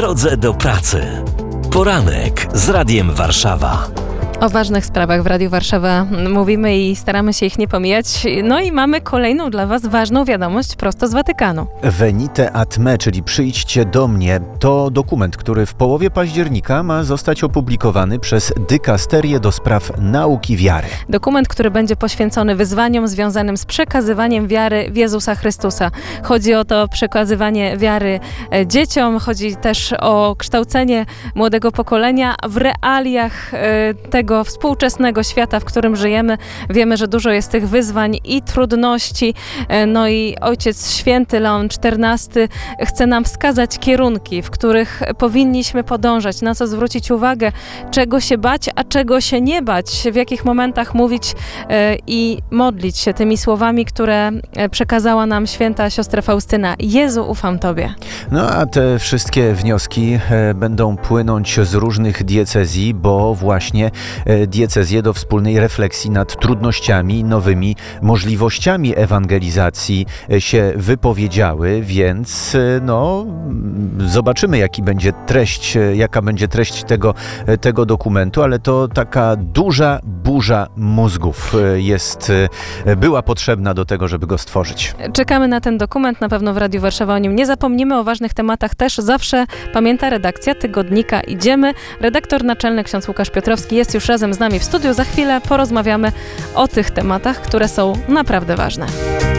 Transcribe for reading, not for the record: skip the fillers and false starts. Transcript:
drodze do pracy. Poranek z Radiem Warszawa. O ważnych sprawach w Radiu Warszawa mówimy i staramy się ich nie pomijać. No i mamy kolejną dla Was ważną wiadomość prosto z Watykanu. Venite ad me, czyli przyjdźcie do mnie, to dokument, który w połowie października ma zostać opublikowany przez Dykasterię do spraw nauki wiary. Dokument, który będzie poświęcony wyzwaniom związanym z przekazywaniem wiary w Jezusa Chrystusa. Chodzi o to przekazywanie wiary dzieciom, chodzi też o kształcenie młodego pokolenia w realiach tego współczesnego świata, w którym żyjemy. Wiemy, że dużo jest tych wyzwań i trudności. No i Ojciec Święty Leon XIV chce nam wskazać kierunki, w których powinniśmy podążać, na co zwrócić uwagę, czego się bać, a czego się nie bać, w jakich momentach mówić i modlić się tymi słowami, które przekazała nam święta siostra Faustyna. Jezu, ufam Tobie. No a te wszystkie wnioski będą płynąć z różnych diecezji, bo właśnie diecezje do wspólnej refleksji nad trudnościami, nowymi możliwościami ewangelizacji się wypowiedziały, więc zobaczymy, jaka będzie treść tego dokumentu, ale to taka duża burza mózgów była potrzebna do tego, żeby go stworzyć. Czekamy na ten dokument, na pewno w Radiu Warszawa o nim nie zapomnimy, o ważnych tematach też zawsze pamięta redakcja tygodnika Idziemy. Redaktor naczelny ksiądz Łukasz Piotrowski jest już razem z nami w studiu. Za chwilę porozmawiamy o tych tematach, które są naprawdę ważne.